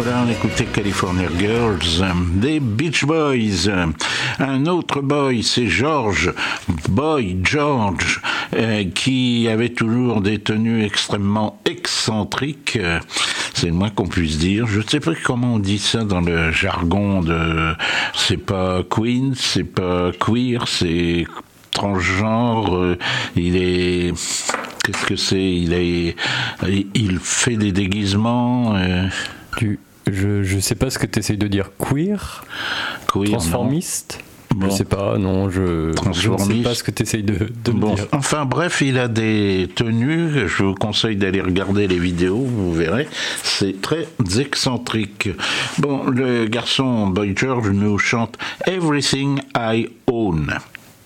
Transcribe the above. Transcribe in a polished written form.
Voilà, on écoutait California Girls, des Beach Boys. Un autre boy, c'est George, qui avait toujours des tenues extrêmement excentriques. C'est le moins qu'on puisse dire. Je ne sais pas comment on dit ça dans le jargon de... C'est pas queen, c'est pas queer, c'est transgenre. Il est... Qu'est-ce que c'est ? Il fait des déguisements. Je sais pas ce que tu essayes de dire. Queer, transformiste. Bon. Je sais pas, non, je ne sais pas ce que tu essayes de me dire. Enfin bref, il a des tenues, je vous conseille d'aller regarder les vidéos, vous verrez, c'est très excentrique. Bon, le garçon Boy George nous chante Everything I Own.